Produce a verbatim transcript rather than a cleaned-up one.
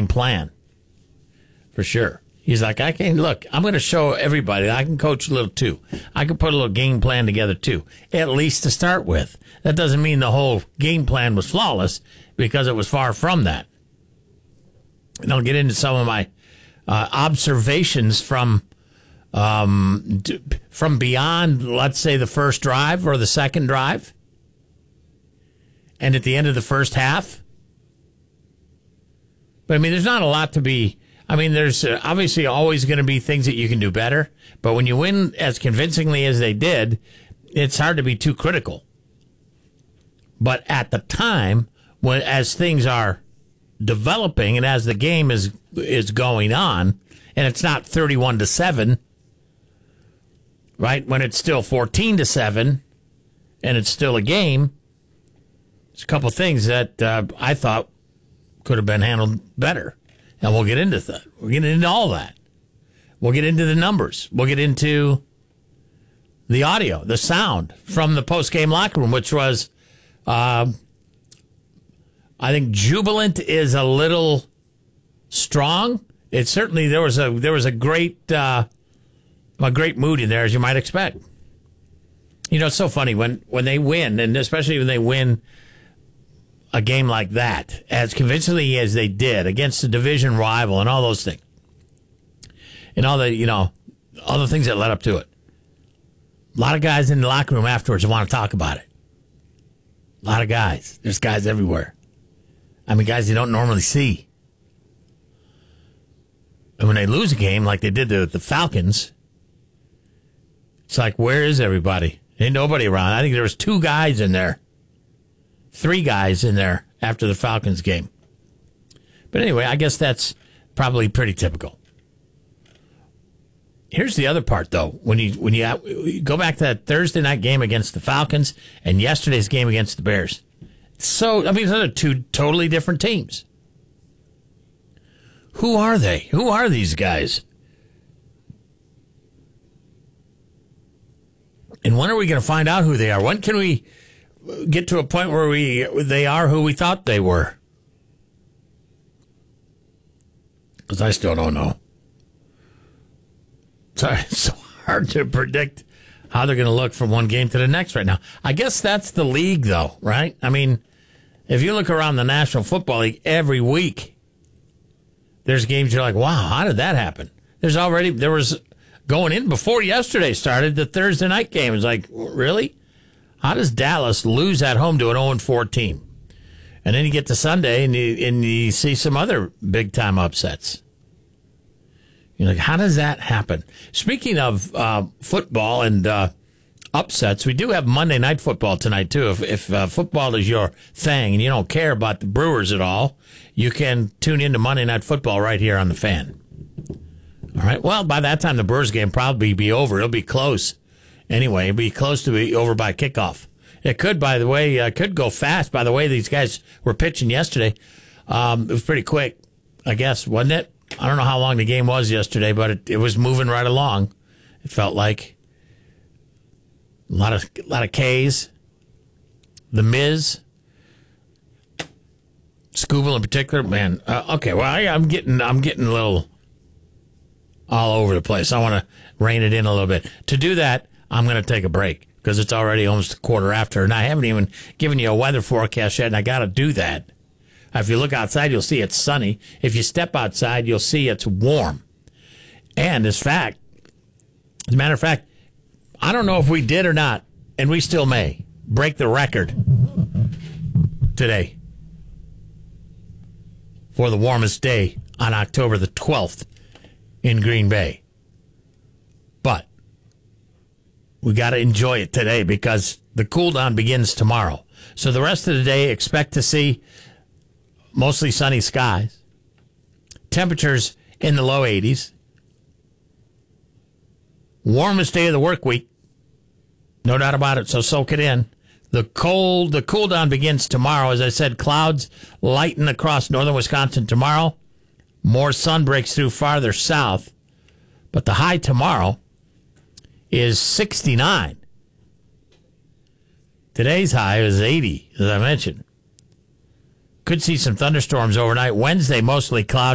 game plan. For sure. He's like, I can, look, I'm going to show everybody I can coach a little too. I can put a little game plan together too, at least to start with. That doesn't mean the whole game plan was flawless, because it was far from that. And I'll get into some of my uh, observations from um, d- from beyond, let's say, the first drive or the second drive, and at the end of the first half. But, I mean, there's not a lot to be... I mean, there's uh, obviously always going to be things that you can do better, but when you win as convincingly as they did, it's hard to be too critical. But at the time, when as things are developing and as the game is is going on, and it's not thirty-one to seven, right? When it's still fourteen to seven, and it's still a game, there's a couple things that uh, I thought could have been handled better. And we'll get into that. We'll get into all that. We'll get into the numbers. We'll get into the audio, the sound from the post-game locker room, which was, uh, I think, jubilant is a little strong. It certainly there was a there was a great uh, a great mood in there, as you might expect. You know, it's so funny when when they win, and especially when they win a game like that, as convincingly as they did against a division rival and all those things. And all the, you know, all the things that led up to it. A lot of guys in the locker room afterwards want to talk about it. A lot of guys. There's guys everywhere. I mean, guys you don't normally see. And when they lose a game like they did to the Falcons, it's like, where is everybody? Ain't nobody around. I think there was two guys in there. Three guys in there after the Falcons game. But anyway, I guess that's probably pretty typical. Here's the other part, though. When you when you, you go back to that Thursday night game against the Falcons and yesterday's game against the Bears. So, I mean, those are two totally different teams. Who are they? Who are these guys? And when are we going to find out who they are? When can we get to a point where we they are who we thought they were? Because I still don't know. So it's so hard to predict how they're going to look from one game to the next right now. I guess that's the league, though, right? I mean, if you look around the National Football League every week, there's games you're like, wow, how did that happen? There's already, there was, going in before yesterday started, the Thursday night game. It's like, really? How does Dallas lose at home to an oh and four team? And then you get to Sunday and you, and you see some other big-time upsets. You're like, how does that happen? Speaking of uh, football and uh, upsets, we do have Monday Night Football tonight, too. If, if uh, football is your thing and you don't care about the Brewers at all, you can tune into Monday Night Football right here on The Fan. All right, well, by that time, the Brewers game probably be over. It'll be close. Anyway, it'll be close to be over by kickoff. It could, by the way, uh, could go fast. By the way, these guys were pitching yesterday. Um, it was pretty quick, I guess, wasn't it? I don't know how long the game was yesterday, but it, it was moving right along. It felt like a lot of a lot of K's. The Miz, Scooble in particular, man. Uh, okay, well, I, I'm getting I'm getting a little all over the place. I want to rein it in a little bit. To do that, I'm going to take a break because it's already almost a quarter after, and I haven't even given you a weather forecast yet, and I got to do that. If you look outside, you'll see it's sunny. If you step outside, you'll see it's warm. And as fact, as a matter of fact, I don't know if we did or not, and we still may break the record today for the warmest day on October the twelfth in Green Bay. But we got to enjoy it today because the cool down begins tomorrow. So the rest of the day, expect to see mostly sunny skies, temperatures in the low eighties, warmest day of the work week, no doubt about it, so soak it in. The cold, the cool down begins tomorrow. As I said, clouds lighten across northern Wisconsin tomorrow. More sun breaks through farther south, but the high tomorrow is sixty-nine. Today's high is eighty, as I mentioned. Could see some thunderstorms overnight. Wednesday, mostly cloudy.